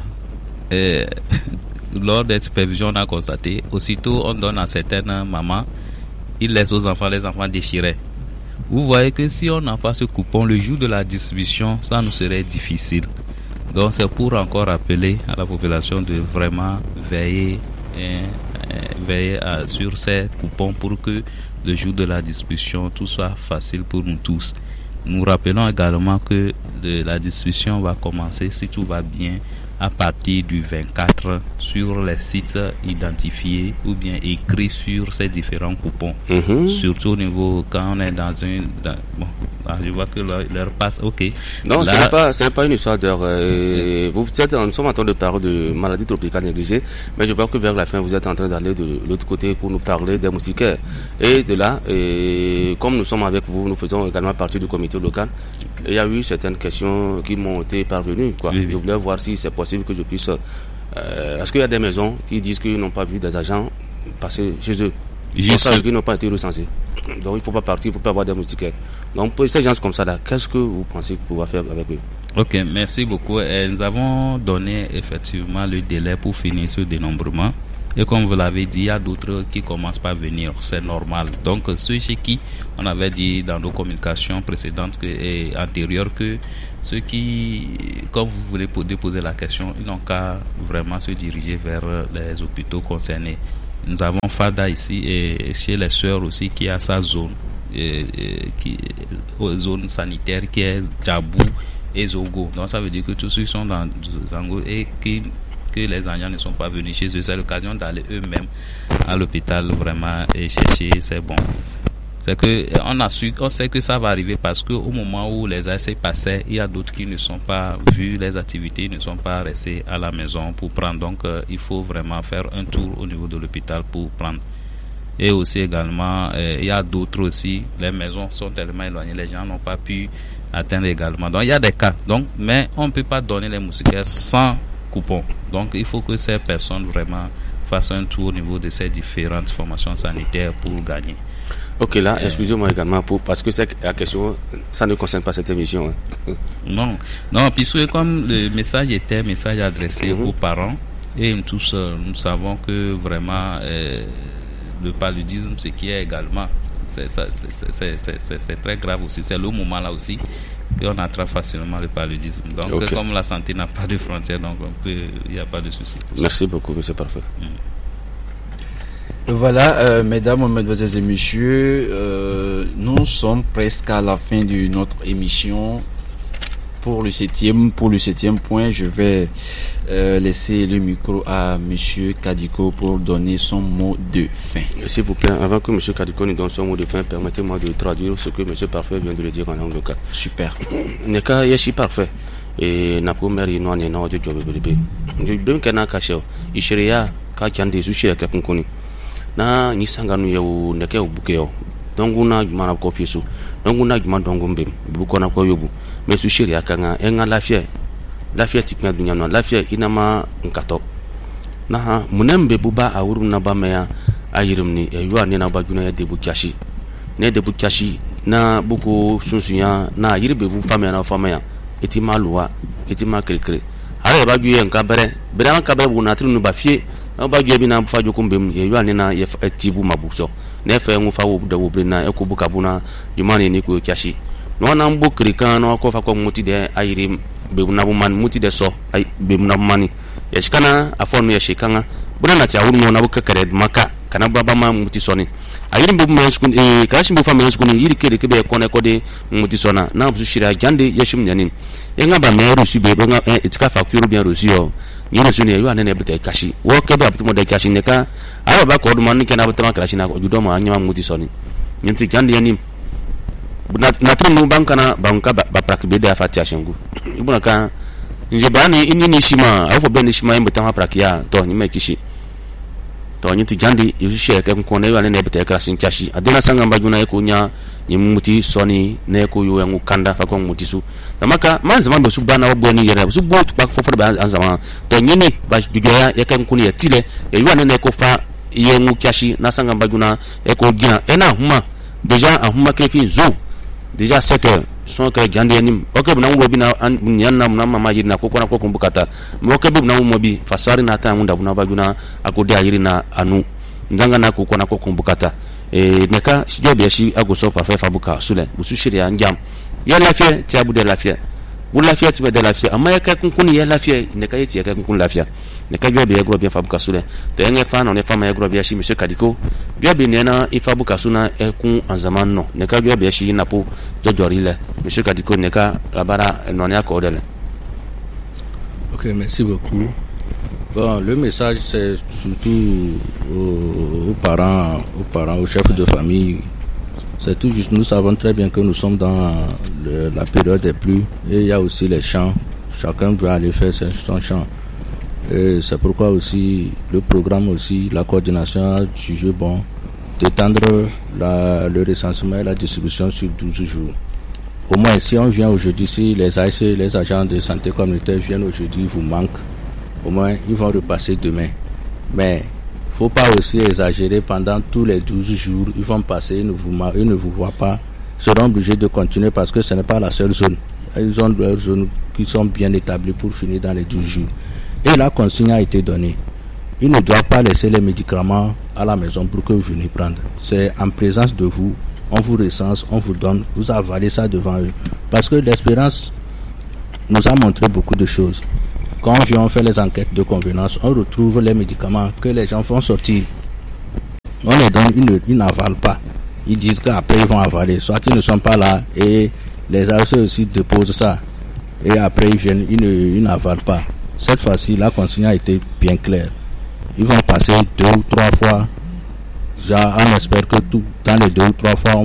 lors des supervisions on a constaté aussitôt on donne à certaines mamans, ils laissent aux enfants, les enfants déchirés. Vous voyez que si on n'a pas ce coupon le jour de la distribution, ça nous serait difficile. Donc c'est pour encore rappeler à la population de vraiment veiller sur ces coupons pour que le jour de la distribution tout soit facile pour nous tous. Nous rappelons également que la distribution va commencer, si tout va bien, à partir du 24 sur les sites identifiés ou bien écrits sur ces différents coupons. Surtout au niveau quand on est dans bon, là, je vois que l'heure passe. Ok. Non, là, ce n'est pas une histoire d'heure. Nous sommes en train de parler de maladies tropicales négligées, mais je vois que vers la fin vous êtes en train d'aller de l'autre côté pour nous parler des moustiquaires. Et de là, comme nous sommes avec vous, nous faisons également partie du comité local. Il y a eu certaines questions qui m'ont été parvenues. Oui. Je voulais voir si c'est possible que je puisse. Est-ce qu'il y a des maisons qui disent qu'ils n'ont pas vu des agents passer chez eux, qui n'ont pas été recensés? Donc il ne faut pas partir, il ne faut pas avoir des moustiquaires. Donc pour ces gens comme ça là, qu'est-ce que vous pensez pouvoir faire avec eux? Ok, merci beaucoup. Nous avons donné effectivement le délai pour finir ce dénombrement. Et comme vous l'avez dit, il y a d'autres qui commencent par venir, c'est normal. Donc ceux chez qui on avait dit dans nos communications précédentes et antérieures que ceux qui, quand vous voulez poser la question, ils n'ont qu'à vraiment se diriger vers les hôpitaux concernés. Nous avons FADA ici et chez les sœurs aussi qui a sa zone, zone sanitaire qui est Djabou et Zogo. Donc ça veut dire que tous ceux qui sont dans Zango et que les agents ne sont pas venus chez eux, c'est l'occasion d'aller eux-mêmes à l'hôpital vraiment et chercher, c'est bon. C'est que on sait que ça va arriver parce que au moment où les essais passaient, il y a d'autres qui ne sont pas vus les activités, ne sont pas restés à la maison pour prendre. Donc il faut vraiment faire un tour au niveau de l'hôpital pour prendre. Et aussi également, il y a d'autres aussi, les maisons sont tellement éloignées, les gens n'ont pas pu atteindre également. Donc il y a des cas. Donc, mais on ne peut pas donner les moustiquaires sans coupon. Donc il faut que ces personnes vraiment fassent un tour au niveau de ces différentes formations sanitaires pour gagner. Ok, là, excusez-moi également parce que c'est la question, ça ne concerne pas cette émission. Hein. Non, puisque comme le message était un message adressé aux parents, et nous tous, nous savons que vraiment le paludisme, ce qui est également, c'est très grave aussi. C'est le moment là aussi qu'on attrape facilement le paludisme. Donc, comme la santé n'a pas de frontières, donc il n'y a pas de souci. Merci beaucoup, c'est parfait. Voilà, mesdames, mesdemoiselles et messieurs, nous sommes presque à la fin de notre émission. Pour le septième point, je vais laisser le micro à Monsieur Kadiko pour donner son mot de fin. S'il vous plaît, avant que Monsieur Kadiko nous donne son mot de fin, permettez-moi de traduire ce que Monsieur Parfait vient de le dire en anglais. Super. Neka yeshi parfait. Et na pomeri no ne no de job bebe. Bem kana kasho. Ishiriya ka kyande sushi ka kunkuni. Na nisanga no yewu neke obukeo. Donguna jumana ko fiesu. Donguna juma dongombe. Bukona ko yobu. Mais sushi ya kanga enga lafia tikna dunya no lafia inama nkato. Na ha munembe buba awuru na ba meya ayirimni eyua ne na ba juna ya debu kyashi. Ne debu kyashi na buku sunsunya na yiribe bu famya na famya. Eti maluwa eti makrikre ara ba juye nka bere nka bere bu na tru no ba fie na ba juye bi na fa jokumbe mu ye yane na ye etibu mabuso na fe ngu fa wo da wo bre na ekubu kabuna jumane ni ko kyashi no na mbo krika no ko fa ko muti de ayiri be na bu man muti de so ay be na mani ya shikana afonu ya shikanga buna na tia wuru no na bu kakare maka kana baba ma muti soni ayiri mbu menskun kashi mbu fa menskun yiri kede kebe kone kode muti sona na bu shira jande yeshim nyanin yenga ba me reçu be nga etika facture bien reçu yo ni reçu ne yo anene bete kashi wo kebe apiti mo de kashi ne ka aba ba ko du man ke na bete ma kashi na judo ma anyama muti soni nyinti jande yanim na tunu bankana banka ba prakbe de afati ashengu ibuna ka nje bani ini shima afo be ni shima mbeta ha prakia to ni mekishi to nyinti jande yusu sheke ko ne yo anene bete kashi kashi adena sanga mbajuna e ko nya ni muti soni ne ko yo yangu kanda fa ko muti su namaka manzama be su bana wo boni yere su bo ba fo ba anzama to nyini ba jugoya ya kan kuni ya tile ya yo ne ko fa yengu kashi na sanga mbajuna e ko gina ena huma deja a huma ke fi zo deja 7h son ka gande nim ok buna wo bi na nyanna na mama yirina ko kona ko kumbukata mo ke buna mo bi fasari na ta ngunda buna bajuna akode ayirina anu ndanga na ko kona ko kumbukata neka sijo be shi agoso parfait fabuka sule busu shiriya njam ya lafia ti abu de lafia bu lafia ti be de lafia amma ya ka kunkuni ya lafia neka yeti ya ka kunkuni lafia neka jo be gro bien fabuka sule to yenge fa no ne fa ma gro bien shi monsieur Kadiko jo be ne na ifabuka suna e kun anzaman no neka jo be shi na po jojorile monsieur Kadiko neka labara no ne akodele. Ok, merci beaucoup. Bon, le message c'est surtout aux parents, aux chefs de famille. C'est tout juste, nous savons très bien que nous sommes dans la période des pluies et il y a aussi les champs. Chacun doit aller faire son champ. Et c'est pourquoi aussi le programme aussi, la coordination a jugé bon d'étendre le recensement et la distribution sur 12 jours. Au moins si on vient aujourd'hui, si les ASC, les agents de santé communautaire viennent aujourd'hui, ils vous manquent. Au moins, ils vont repasser demain. Mais il ne faut pas aussi exagérer pendant tous les 12 jours. Ils vont passer, ils ne vous voient pas. Ils seront obligés de continuer parce que ce n'est pas la seule zone. Ils ont leurs zones qui sont bien établies pour finir dans les 12 jours. Et la consigne a été donnée. Ils ne doivent pas laisser les médicaments à la maison pour que vous veniez prendre. C'est en présence de vous. On vous recense, on vous donne, vous avalez ça devant eux. Parce que l'expérience nous a montré beaucoup de choses. Quand on fait les enquêtes de convenance, on retrouve les médicaments que les gens font sortir. On les donne, ils n'avalent pas. Ils disent qu'après ils vont avaler. Soit ils ne sont pas là et les ASC aussi déposent ça. Et après ils viennent, ils n'avalent pas. Cette fois-ci, la consigne a été bien claire. Ils vont passer 2 ou 3 fois. On espère que dans les 2 ou 3 fois,